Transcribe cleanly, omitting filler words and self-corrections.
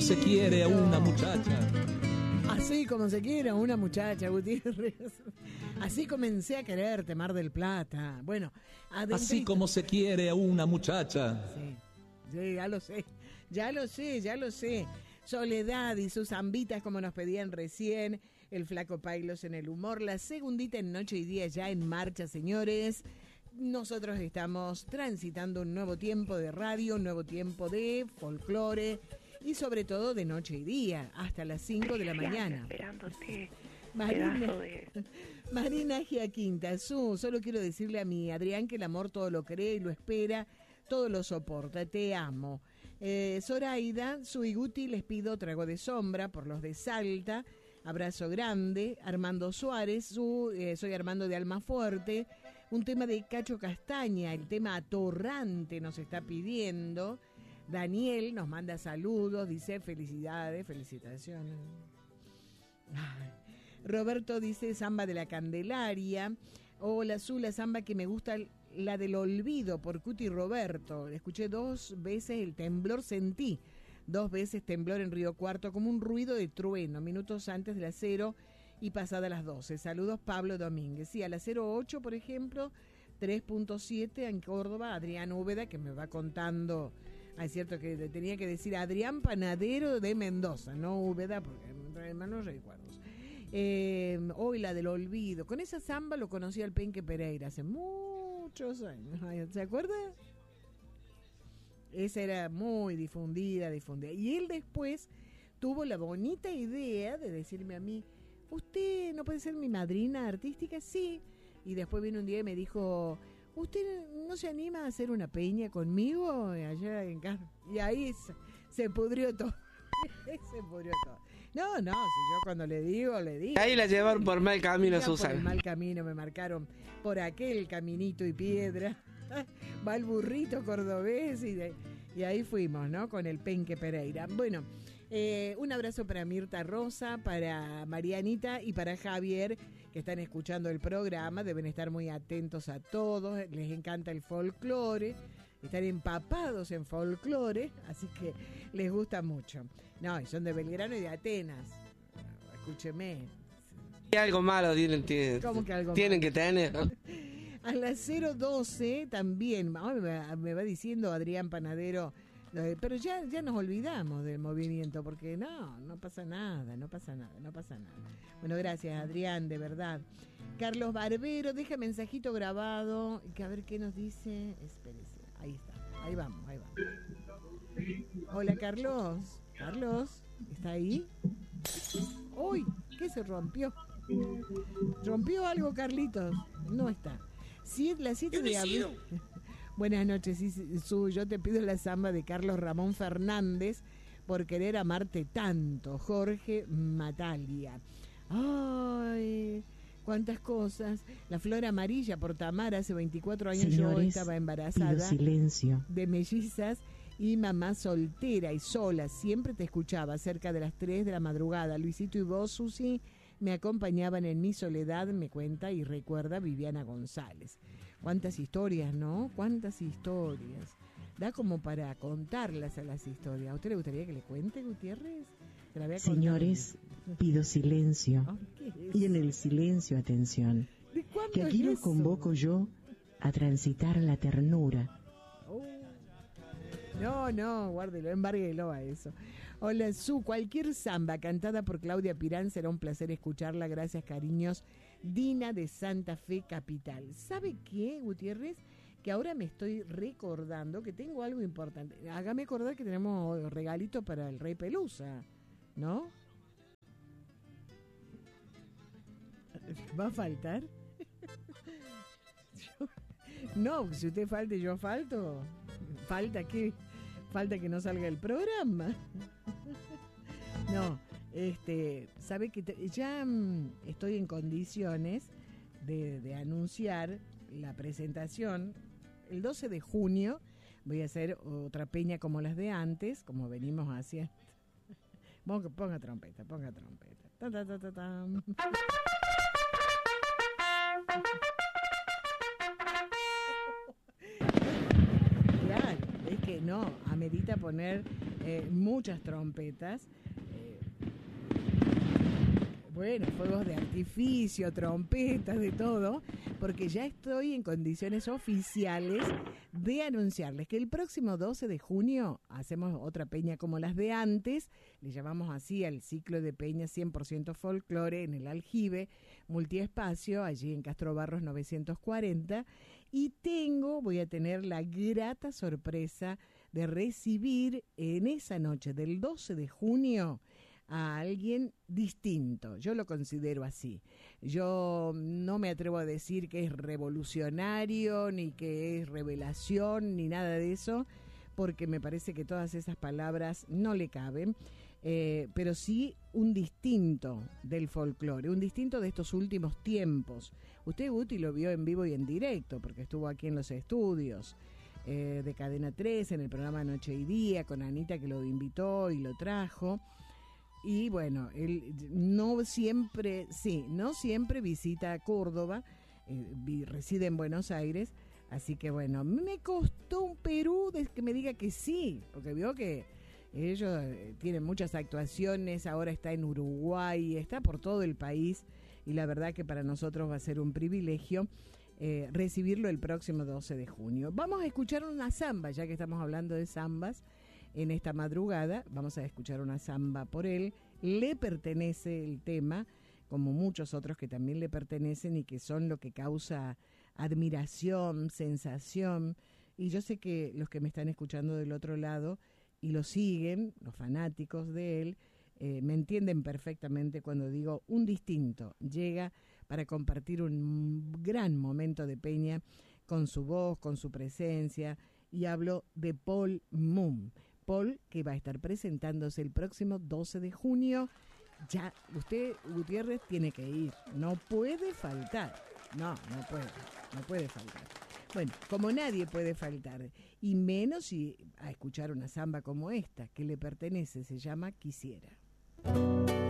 se quiere a una muchacha. Así como se quiere a una muchacha, Gutiérrez. Así comencé a quererte, Mar del Plata. Bueno, Así como se quiere a una muchacha. Sí, ya lo sé. Soledad y sus zambitas como nos pedían recién. El Flaco Pailos en el humor. La segundita en Noche y Día ya en marcha, señores. Nosotros estamos transitando un nuevo tiempo de radio, un nuevo tiempo de folclore y sobre todo de Noche y Día, hasta las 5 de la mañana. Esperándote. Marina Giaquinta, solo quiero decirle a mi Adrián que el amor todo lo cree y lo espera, todo lo soporta, te amo. Zoraida, Su y Guti, les pido trago de sombra por los de Salta, abrazo grande. Armando Suárez, soy Armando de Almafuerte, un tema de Cacho Castaña, el tema Atorrante nos está pidiendo. Daniel nos manda saludos, dice felicitaciones. Ay. Roberto dice Samba de la Candelaria. Hola, la samba que me gusta, la del olvido por Cuti Roberto. Escuché 2 veces el temblor, sentí 2 veces temblor en Río Cuarto, como un ruido de trueno, minutos antes de las 0 y pasada las 12. Saludos, Pablo Domínguez. Sí, a las 08, por ejemplo, 3.7 en Córdoba, Adrián Úbeda, que me va contando. Es cierto que tenía que decir Adrián Panadero de Mendoza, no Úbeda, porque trae malos recuerdos. Hoy la del olvido. Con esa samba lo conocí al Penque Pereira hace muchos años. ¿Se acuerda? Esa era muy difundida. Y él después tuvo la bonita idea de decirme a mí, ¿usted no puede ser mi madrina artística? Sí. Y después vino un día y me dijo, ¿usted no se anima a hacer una peña conmigo allá en casa? Y ahí se pudrió todo. No, si yo cuando le digo. Ahí la llevaron por mal camino, Susana. Por mal camino me marcaron por aquel caminito y piedra. Va el burrito cordobés y ahí fuimos, ¿no? Con el Penque Pereira. Bueno, un abrazo para Mirta Rosa, para Marianita y para Javier, que están escuchando el programa. Deben estar muy atentos a todos. Les encanta el folclore. Están empapados en folclore, así que les gusta mucho. No, y son de Belgrano y de Atenas. Escúcheme. Y algo malo ¿Cómo que algo tienen malo? que tener, ¿no? A las 0:12 también, me va diciendo Adrián Panadero, pero ya nos olvidamos del movimiento, porque no pasa nada. Bueno, gracias Adrián, de verdad. Carlos Barbero, deja mensajito grabado, que a ver qué nos dice. Espérese, ahí está, ahí vamos. Hola Carlos, ¿está ahí? ¡Uy! ¿Qué se rompió? ¿Rompió algo, Carlitos? No está. La 7 de abril. Buenas noches, yo te pido la samba de Carlos Ramón Fernández, por querer amarte tanto, Jorge Matalia. Ay, cuántas cosas. La flor amarilla por Tamara, hace 24 años. Señores, yo estaba embarazada de mellizas y mamá soltera y sola, siempre te escuchaba cerca de las 3 de la madrugada. Luisito y vos, Susi, me acompañaban en mi soledad, me cuenta y recuerda Viviana González. Cuántas historias, ¿no? Cuántas historias. Da como para contarlas a las historias. ¿A usted le gustaría que le cuente, Gutiérrez? Señores, pido silencio. Y en el silencio, atención. Que aquí los convoco yo a transitar la ternura. No, guárdelo, embárguelo a eso. Hola, cualquier samba cantada por Claudia Pirán será un placer escucharla. Gracias, cariños. Dina de Santa Fe Capital. ¿Sabe qué, Gutiérrez? Que ahora me estoy recordando que tengo algo importante. Hágame acordar que tenemos regalito para el Rey Pelusa, ¿no? ¿Va a faltar? No, si usted falta y yo falto. ¿Falta qué? Falta que no salga el programa. No, sabe que ya estoy en condiciones de anunciar la presentación. El 12 de junio voy a hacer otra peña como las de antes, como venimos haciendo. Ponga trompeta. Ta, ta, ta, ta, ta. Claro, es que no, amerita poner muchas trompetas. Bueno, fuegos de artificio, trompetas, de todo, porque ya estoy en condiciones oficiales de anunciarles que el próximo 12 de junio hacemos otra peña como las de antes, le llamamos así al ciclo de peña 100% folclore en el Aljibe, multiespacio, allí en Castro Barros 940, y voy a tener la grata sorpresa de recibir en esa noche del 12 de junio a alguien distinto. Yo lo considero así. Yo no me atrevo a decir que es revolucionario, ni que es revelación, ni nada de eso, porque me parece que todas esas palabras no le caben, pero sí un distinto del folclore, un distinto de estos últimos tiempos. Usted, Guti, lo vio en vivo y en directo, porque estuvo aquí en los estudios de Cadena 3, en el programa Noche y Día, con Anita, que lo invitó y lo trajo. Y bueno, él no siempre visita Córdoba, reside en Buenos Aires, así que bueno, me costó un Perú de que me diga que sí, porque vio que ellos tienen muchas actuaciones, ahora está en Uruguay, está por todo el país, y la verdad que para nosotros va a ser un privilegio recibirlo el próximo 12 de junio. Vamos a escuchar una samba, ya que estamos hablando de zambas. En esta madrugada vamos a escuchar una samba por él. Le pertenece el tema, como muchos otros que también le pertenecen y que son lo que causa admiración, sensación. Y yo sé que los que me están escuchando del otro lado y lo siguen, los fanáticos de él, me entienden perfectamente cuando digo un distinto. Llega para compartir un gran momento de peña con su voz, con su presencia, y hablo de Paul Mumm. Paul, que va a estar presentándose el próximo 12 de junio. Ya, usted, Gutiérrez, tiene que ir. No puede faltar. No puede faltar. Bueno, como nadie puede faltar. Y menos si a escuchar una samba como esta, que le pertenece, se llama Quisiera.